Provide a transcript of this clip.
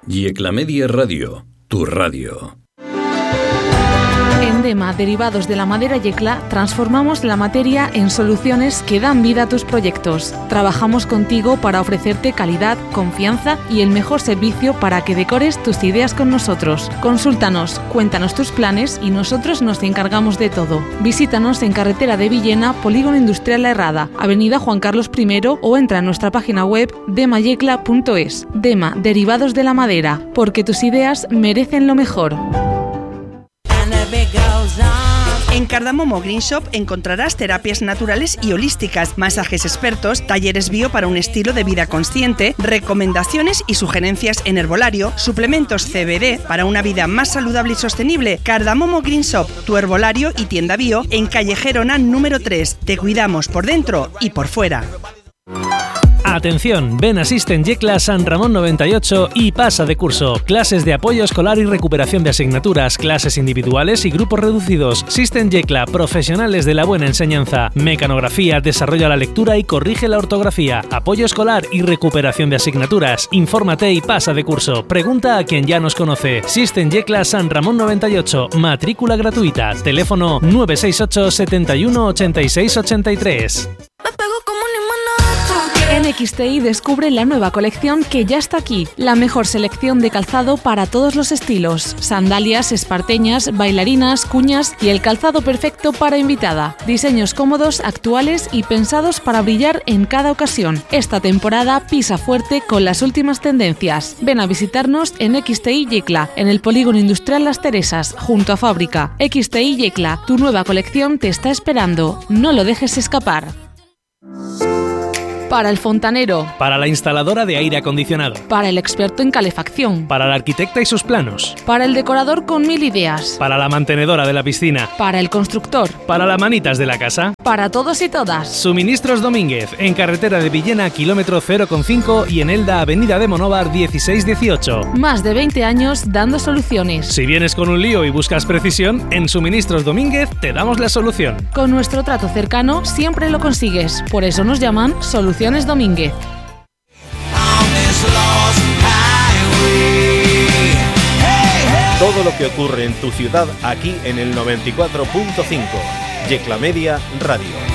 Yecla Media Radio, tu radio. En DEMA, derivados de la madera Yecla, transformamos la materia en soluciones que dan vida a tus proyectos. Trabajamos contigo para ofrecerte calidad, confianza y el mejor servicio para que decores tus ideas con nosotros. Consúltanos, cuéntanos tus planes y nosotros nos encargamos de todo. Visítanos en Carretera de Villena, Polígono Industrial La Herrada, Avenida Juan Carlos I, o entra en nuestra página web demayecla.es. DEMA, derivados de la madera, porque tus ideas merecen lo mejor. En Cardamomo Green Shop encontrarás terapias naturales y holísticas, masajes expertos, talleres bio para un estilo de vida consciente, recomendaciones y sugerencias en herbolario, suplementos CBD para una vida más saludable y sostenible. Cardamomo Green Shop, tu herbolario y tienda bio en calle Gerona número 3. Te cuidamos por dentro y por fuera. Atención, ven a System Yecla San Ramón 98 y pasa de curso. Clases de apoyo escolar y recuperación de asignaturas, clases individuales y grupos reducidos. System Yecla, profesionales de la buena enseñanza. Mecanografía, desarrolla la lectura y corrige la ortografía. Apoyo escolar y recuperación de asignaturas. Infórmate y pasa de curso. Pregunta a quien ya nos conoce. System Yecla San Ramón 98, matrícula gratuita. Teléfono 968 71 86 83. En XTI descubre la nueva colección que ya está aquí. La mejor selección de calzado para todos los estilos. Sandalias, esparteñas, bailarinas, cuñas y el calzado perfecto para invitada. Diseños cómodos, actuales y pensados para brillar en cada ocasión. Esta temporada pisa fuerte con las últimas tendencias. Ven a visitarnos en XTI Yecla, en el Polígono Industrial Las Teresas, junto a Fábrica. XTI Yecla, tu nueva colección te está esperando. No lo dejes escapar. Para el fontanero. Para la instaladora de aire acondicionado. Para el experto en calefacción. Para la arquitecta y sus planos. Para el decorador con 1000 ideas. Para la mantenedora de la piscina. Para el constructor. Para las manitas de la casa. Para todos y todas. Suministros Domínguez, en Carretera de Villena, kilómetro 0,5 y en Elda, Avenida de Monóvar 1618. Más de 20 años dando soluciones. Si vienes con un lío y buscas precisión, en Suministros Domínguez te damos la solución. Con nuestro trato cercano siempre lo consigues. Por eso nos llaman Soluciones Domínguez. Todo lo que ocurre en tu ciudad aquí en el 94.5. Yecla Media Radio.